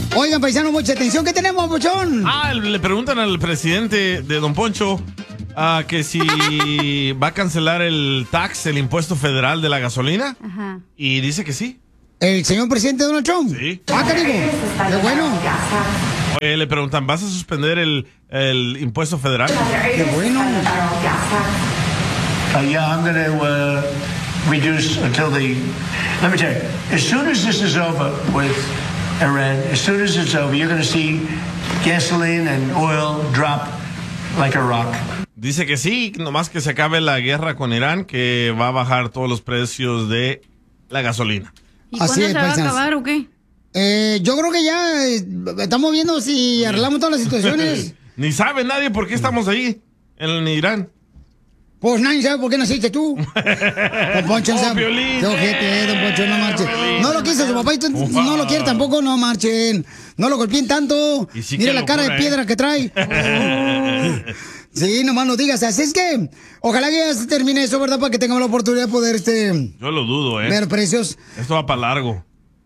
Oigan, paisano, mucha atención. ¿Qué tenemos, Pochón? Le preguntan al presidente de Don Poncho que si va a cancelar el impuesto federal de la gasolina. Ajá. Y dice que sí. ¿El señor presidente Donald Trump? Sí. Carigo. Qué bueno. Oye, le preguntan, ¿vas a suspender el impuesto federal? Qué bueno. Yeah, I'm going to reduce until let me tell you, as soon as this is over with Iran, as soon as it's over, you're going to see gasoline and oil drop like a rock. Dice que sí, nomás que se acabe la guerra con Irán, que va a bajar todos los precios de la gasolina. ¿Y cuándo se va a acabar o qué? Yo creo que ya estamos viendo si arreglamos todas las situaciones. Ni sabe nadie por qué estamos ahí, en Irán. Pues nadie sabe por qué naciste tú. Don Poncho, Piolín. Qué ojete, Don Poncho, no marchen. No lo quiso su papá y tú no lo quieres tampoco, no marchen. No lo golpeen tanto. Sí, mira la cara de piedra que trae. Sí, nomás no digas. Así es que, ojalá que ya se termine eso, ¿verdad? Para que tengamos la oportunidad de poder, Yo lo dudo, ver precios. Esto va para largo.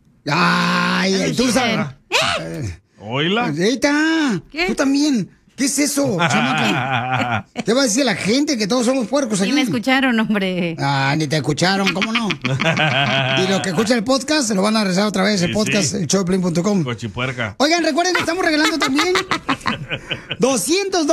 Ay, tú sabes. ¿Oíla? Ahí está. ¿Qué? Tú también. ¿Qué es eso, chamaca? ¿Qué va a decir la gente? Que todos somos puercos aquí. Ni me escucharon, hombre. Ni te escucharon, ¿cómo no? Y los que escuchan el podcast se lo van a rezar otra vez, el podcast, el showplane.com. Cochipuerca. Oigan, recuerden que estamos regalando también $200.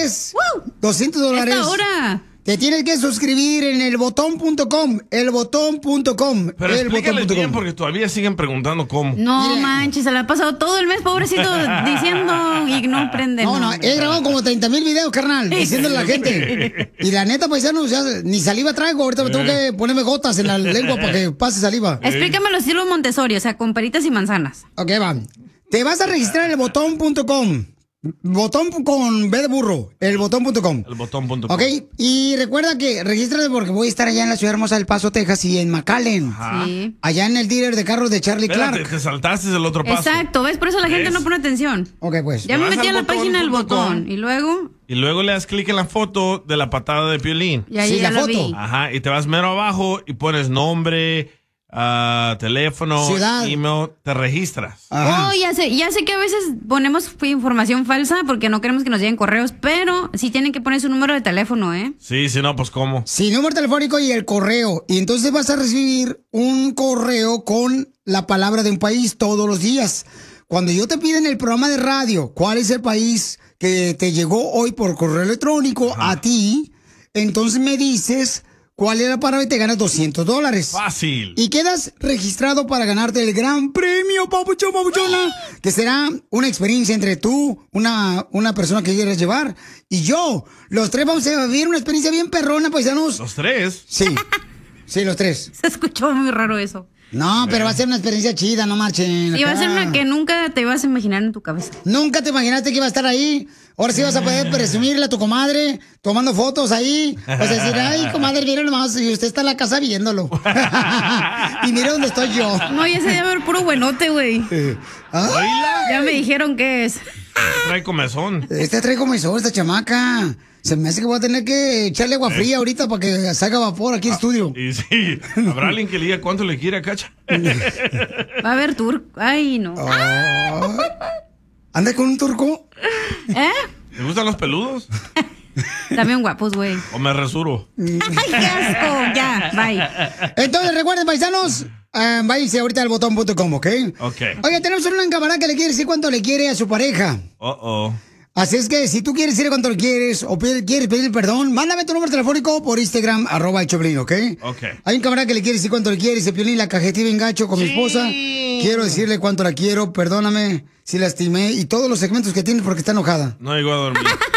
$200. ¡Esta hora! Te tienes que suscribir en elbotón.com. Elbotón.com. Pero explícales bien porque todavía siguen preguntando cómo. No manches, se la ha pasado todo el mes, pobrecito, diciendo y no prende. No, he grabado como 30,000 videos, carnal, diciéndole a la gente. Y la neta, paisano, ya ni saliva traigo. Ahorita me tengo que ponerme gotas en la lengua para que pase saliva. Explícamelo estilo Montessori, o sea, con peritas y manzanas. Ok, va. Te vas a registrar en elbotón.com. Botón con B de burro, elbotón.com. Elbotón.com. Ok, y recuerda que regístrate porque voy a estar allá en la ciudad hermosa del Paso, Texas y en McAllen. Ajá. Sí. Allá en el dealer de carros de Charlie Espérate, Clark. te saltaste el otro paso. Exacto, ¿ves? Por eso la gente ¿Ves? no pone atención. Ok, pues. Ya me vas metí a al la página del botón.com. botón. Y luego, Y luego le das clic en la foto de la patada de Piolín. y ahí Sí, ya la lo foto. vi. Ajá, y te vas mero abajo y pones nombre, teléfono, Ciudad. email, te registras. Ajá. Oh, ya sé que a veces ponemos información falsa porque no queremos que nos lleguen correos, pero sí tienen que poner su número de teléfono, ¿eh? Sí, si no, pues ¿cómo? Sí, número telefónico y el correo. Y entonces vas a recibir un correo con la palabra de un país todos los días. Cuando yo te pida en el programa de radio cuál es el país que te llegó hoy por correo electrónico a ti, entonces me dices cuál era la palabra y te ganas $200. Fácil. Y quedas registrado para ganarte el gran premio, papuchón, papuchona, que será una experiencia entre tú, una persona que quieres llevar, y yo. Los tres vamos a vivir una experiencia bien perrona, paisanos. ¿Los tres? Sí, sí, los tres. Se escuchó muy raro eso. No, pero va a ser una experiencia chida, no marchen. Y va a acá. ser una que nunca te ibas a imaginar en tu cabeza. Nunca te imaginaste que iba a estar ahí. Ahora sí vas a poder presumirle a tu comadre, tomando fotos ahí. Vas a decir, ay, comadre, mira nomás, y usted está en la casa viéndolo. Y mira dónde estoy yo. No, ya se debe ver puro buenote, güey. Ah, Oíla. Ya me dijeron qué es. Trae comezón. Esta trae comezón, esta chamaca. Se me hace que voy a tener que echarle agua fría ahorita para que salga vapor aquí en estudio. Y sí, habrá alguien que le diga cuánto le quiere a Cacha. Va a haber tour. Ay, no. ¿Anda con un turco? ¿Eh? ¿Te gustan los peludos? También guapos, güey. ¿O me resuro? Ay, qué asco. Ya, bye. Entonces, recuerden, paisanos, váyanse ahorita al botón.com, ¿ok? Ok. Oye, tenemos una camarada que le quiere decir cuánto le quiere a su pareja. Así es que si tú quieres decir cuánto le quieres o quieres pedir perdón, mándame tu número telefónico por Instagram, @el_choplin, ¿ok? Ok. Hay un camarada que le quiere decir cuánto le quiere, dice Piolín, la cajetiva engacho con mi esposa. Quiero decirle cuánto la quiero, perdóname si lastimé y todos los segmentos que tiene porque está enojada. No llegó a dormir.